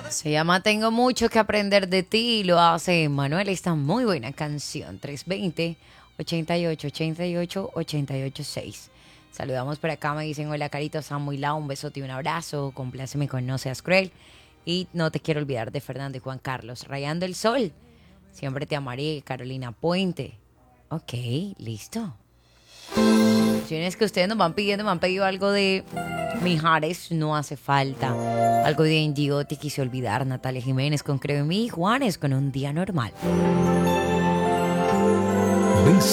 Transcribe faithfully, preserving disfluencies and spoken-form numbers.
Se llama Tengo mucho que aprender de ti y lo hace Manuel. Esta muy buena canción. tres dos cero, ochenta y ocho, ochenta y ocho, ochenta y ocho seis. Saludamos por acá, me dicen hola Carito, San muy la, un besote y un abrazo. Compláceme con No Seas Cruel. Y no te quiero olvidar de Fernando y Juan Carlos. Rayando el Sol. Siempre te amaré, Carolina Puente. Ok, listo. Canciones que ustedes nos van pidiendo, me han pedido algo de Mijares, no hace falta. Algo de Indigo, te quise olvidar. Natalia Jiménez con Creo en mí. Juanes con Un Día Normal.